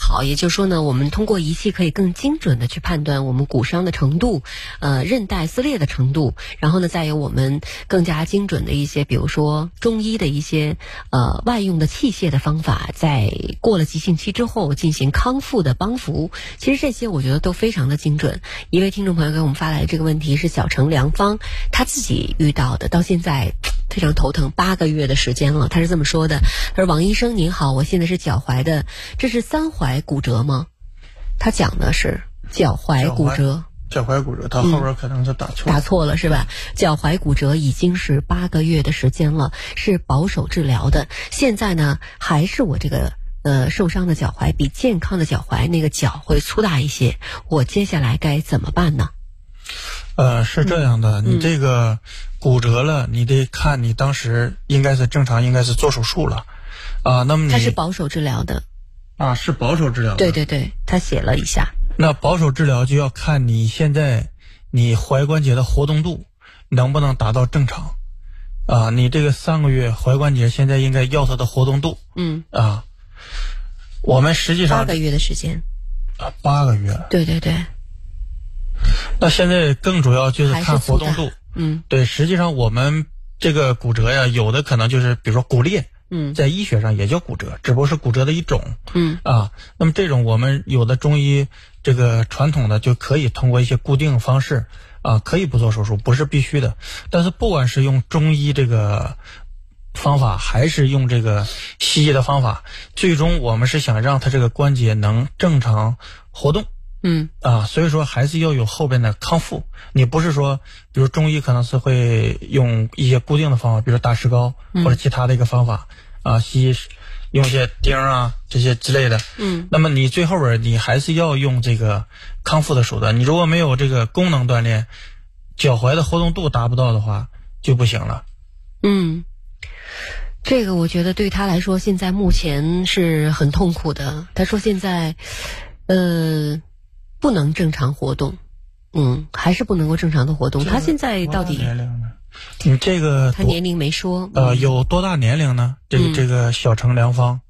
好，也就是说呢，我们通过仪器可以更精准的去判断我们骨伤的程度，韧带撕裂的程度，然后呢，再有我们更加精准的一些，比如说中医的一些外用的器械的方法，在过了急性期之后进行康复的帮扶。其实这些我觉得都非常的精准。一位听众朋友给我们发来这个问题是小城良方，他自己遇到的，到现在非常头疼，8个月的时间了。他是这么说的，他说：王医生您好，我现在是脚踝的，这是3踝骨折吗？他讲的是脚踝骨折。 脚踝骨折，他后边可能是打错了是吧？脚踝骨折已经是8个月的时间了，是保守治疗的。现在呢，还是我这个受伤的脚踝比健康的脚踝那个脚会粗大一些，我接下来该怎么办呢？ 是这样的，你这个骨折了，你得看你当时应该是正常，应该是做手术了啊。那么你他是保守治疗的啊，是保守治疗的。 对对对，他写了一下。 那保守治疗就要看你现在你踝关节的活动度能不能达到正常啊。你这个3个月踝关节现在应该要它的活动度。我们实际上 8个月的时间啊，8个月。 对对对。 那现在更主要就是看活动度。对，实际上我们这个骨折呀，有的可能就是比如说骨裂。在医学上也叫骨折，只不过是骨折的一种。那么这种我们有的中医这个传统的就可以通过一些固定方式可以不做手术，不是必须的。但是不管是用中医这个方法，还是用这个西医的方法，最终我们是想让它这个关节能正常活动。所以说还是要有后边的康复。你不是说比如中医可能是会用一些固定的方法，比如打石膏或者其他的一个方法西医用一些钉这些之类的。那么你最后边你还是要用这个康复的手段。你如果没有这个功能锻炼，脚踝的活动度达不到的话就不行了。 这个我觉得对他来说现在目前是很痛苦的。他说现在不能正常活动，还是不能够正常的活动。他现在到底你这个他年龄没说。 有多大年龄呢？这个小城良方。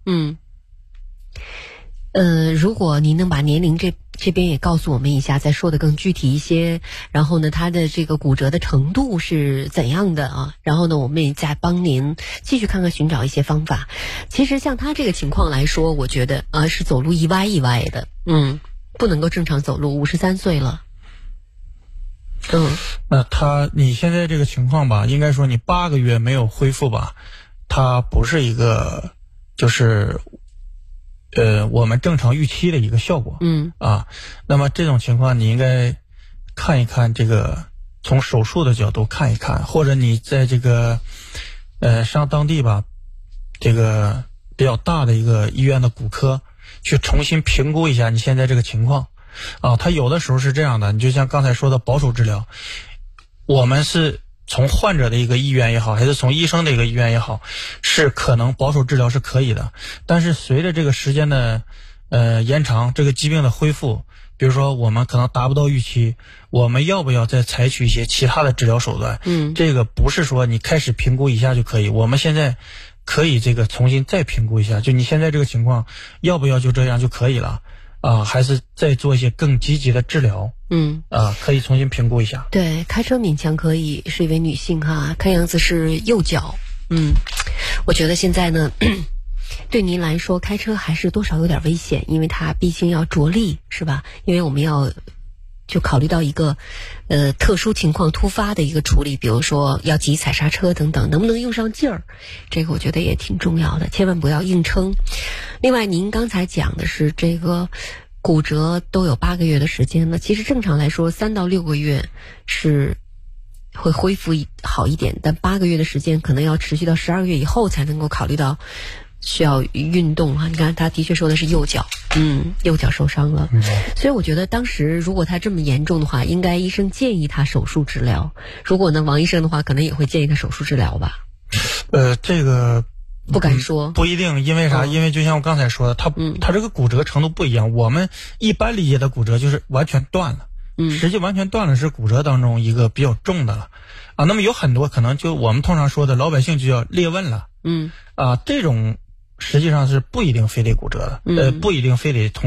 如果您能把年龄这边也告诉我们一下，再说的更具体一些，然后呢他的这个骨折的程度是怎样的啊？然后呢我们也再帮您继续看看寻找一些方法。其实像他这个情况来说，我觉得是走路一歪一歪的，不能够正常走路，53岁了。 那你现在这个情况吧，应该说你8个月没有恢复吧，它不是一个就是我们正常预期的一个效果。那么这种情况你应该看一看这个从手术的角度看一看，或者你在这个上当地吧，这个比较大的一个医院的骨科去重新评估一下你现在这个情况它有的时候是这样的，你就像刚才说的保守治疗，我们是从患者的一个意愿也好，还是从医生的一个意愿也好，是可能保守治疗是可以的。但是随着这个时间的延长，这个疾病的恢复，比如说我们可能达不到预期，我们要不要再采取一些其他的治疗手段？这个不是说你开始评估一下就可以，我们现在可以这个重新再评估一下，就你现在这个情况要不要就这样就可以了还是再做一些更积极的治疗？可以重新评估一下。 对，开车勉强可以，是一位女性看样子是右脚。我觉得现在呢对您来说开车还是多少有点危险，因为它毕竟要着力，是吧？因为我们要就考虑到一个特殊情况突发的一个处理，比如说要急踩刹车等等，能不能用上劲儿，这个我觉得也挺重要的，千万不要硬撑。另外您刚才讲的是这个骨折都有8个月的时间了，其实正常来说3到6个月是会恢复好一点，但8个月的时间可能要持续到12个月以后才能够考虑到需要运动你看他的确说的是右脚，右脚受伤了。所以我觉得当时如果他这么严重的话，应该医生建议他手术治疗。如果呢王医生的话，可能也会建议他手术治疗吧。 这个不敢说， 不一定，因为啥？因为就像我刚才说的，他这个骨折程度不一样。我们一般理解的骨折就是完全断了，实际完全断了是骨折当中一个比较重的了那么有很多可能就我们通常说的老百姓就叫裂纹了，这种实际上是不一定非得骨折的，不一定非得